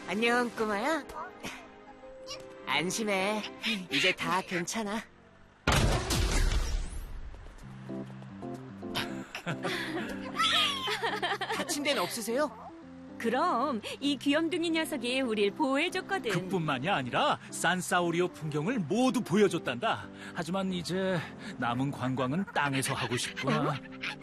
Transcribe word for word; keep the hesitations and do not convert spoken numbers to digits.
안녕, 꼬마야. 안심해. 이제 다 괜찮아. 다친 데는 없으세요? 그럼 이 귀염둥이 녀석이 우릴 보호해줬거든. 그뿐만이 아니라 산사우리오 풍경을 모두 보여줬단다. 하지만 이제 남은 관광은 땅에서 하고 싶구나.